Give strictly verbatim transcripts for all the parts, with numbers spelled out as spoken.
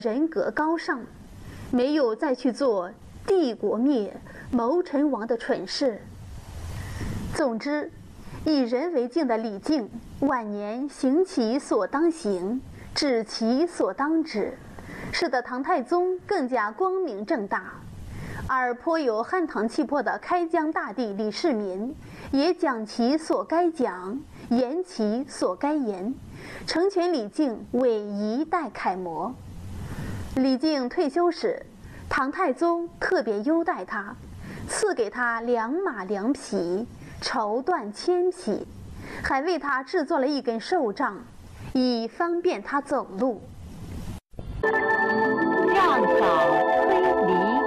人格高尚，没有再去做帝国灭、谋臣亡的蠢事。总之，以人为镜的李靖晚年行其所当行，止其所当止，使得唐太宗更加光明正大。而颇有汉唐气魄的开疆大帝李世民，也讲其所该讲，言其所该言，成全李靖为一代楷模。李靖退休时，唐太宗特别优待他，赐给他良马良匹、绸缎千匹，还为他制作了一根寿杖，以方便他走路。 让早推离。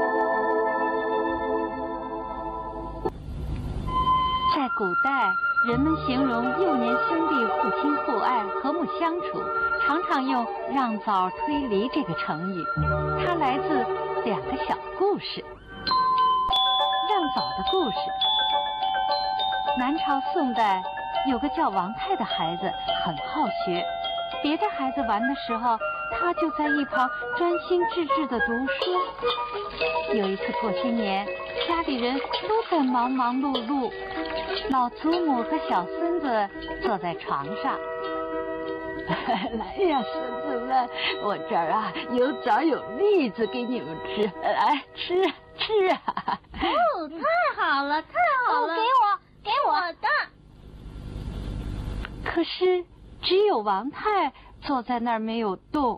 在古代，人们形容幼年兄弟互亲互爱、和睦相处，常常用“让早推离”这个成语。它来自两个小故事。让早的故事。南朝宋代有个叫王泰的孩子，很好学，别的孩子玩的时候，他就在一旁专心致志地读书。有一次过新年，家里人都在忙忙碌碌，老祖母和小孙子坐在床上。 来呀，孙子们，我这儿啊有枣有栗子给你们吃，来吃吃啊！ 哦，太好了，太好了！哦，给我，给我的。 可是只有王泰坐在那儿没有动。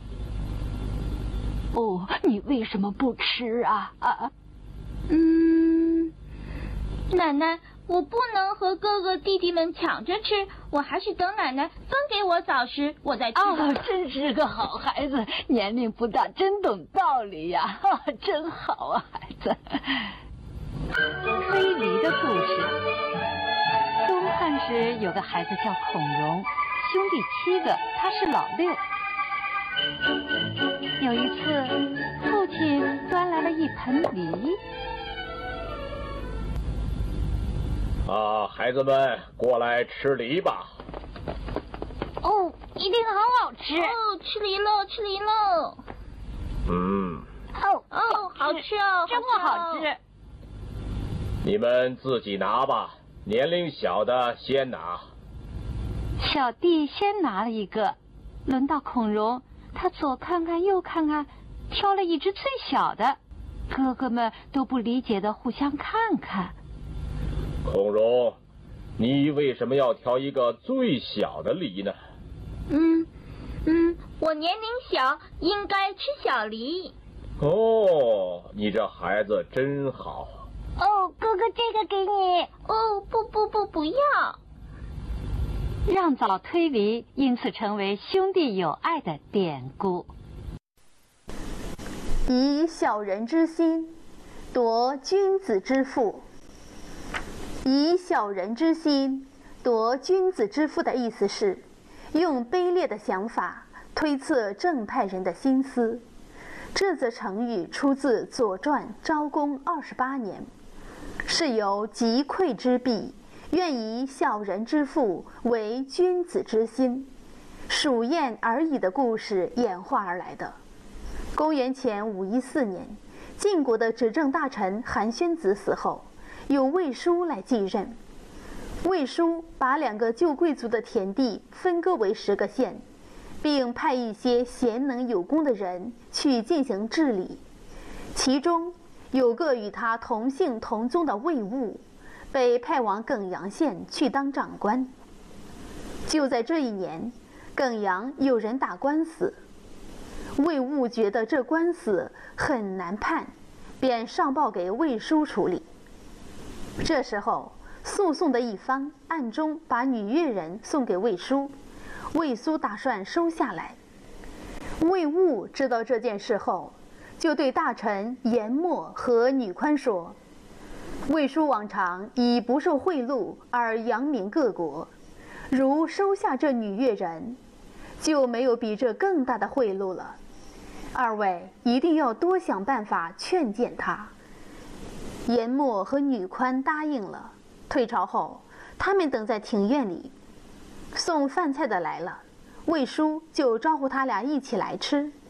哦，你为什么不吃啊？啊？ 嗯，奶奶，我不能和哥哥弟弟们抢着吃，我还是等奶奶分给我枣时，我再吃。 哦，真是个好孩子，年龄不大，真懂道理呀！哦，真好啊，孩子。 推离的故事。东汉时有个孩子叫孔融，兄弟七个，他是老六。有一次，父亲端来了一盆梨。 啊，孩子们，过来吃梨吧！ 哦，一定很好吃！哦，吃梨喽，吃梨喽！ 嗯。 哦哦，好吃哦， 真不好吃。 你们自己拿吧，年龄小的先拿。 小弟先拿了一个，轮到孔融，他左看看右看看，挑了一只最小的。哥哥们都不理解的互相看看。 孔融，你为什么要挑一个最小的梨呢？ 嗯嗯，我年龄小，应该吃小梨。 哦，你这孩子真好。 哦，哥哥，这个给你。哦，不不不，不要。 让早推离，因此成为兄弟友爱的典故。 以小人之心夺君子之腹。以小人之心夺君子之腹的意思是，用卑劣的想法推测正派人的心思。这则成语出自《左传》昭公二十八年，是由击溃之弊，愿以小人之腹为君子之心，黍燕而已的故事演化而来的。公元前五一四年，晋国的执政大臣韩宣子死后，由魏书来继任。魏书把两个旧贵族的田地分割为十个县，并派一些贤能有功的人去进行治理。其中有个与他同姓同宗的魏务，被派往耿阳县去当长官。就在这一年，耿阳有人打官司，魏务觉得这官司很难判，便上报给魏书处理。这时候，诉讼的一方暗中把女乐人送给魏书，魏书打算收下来。魏务知道这件事后，就对大臣颜默和女宽说：“魏书往常以不受贿赂而扬名各国，如收下这女乐人，就没有比这更大的贿赂了。二位一定要多想办法劝谏他。”颜默和女宽答应了。退朝后，他们等在庭院里，送饭菜的来了，魏书就招呼他俩一起来吃。